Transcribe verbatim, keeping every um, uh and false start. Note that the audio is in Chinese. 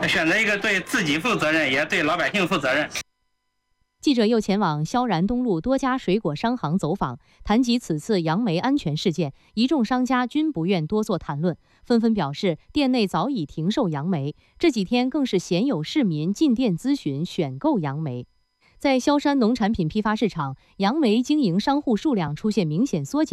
选择一个对自己负责任，也对老百姓负责任。 记者又前往萧然东路多家水果商行走访，谈及此次杨梅安全事件，一众商家均不愿多做谈论，纷纷表示店内早已停售杨梅，这几天更是鲜有市民进店咨询选购杨梅。在萧山农产品批发市场，杨梅经营商户数量出现明显缩减。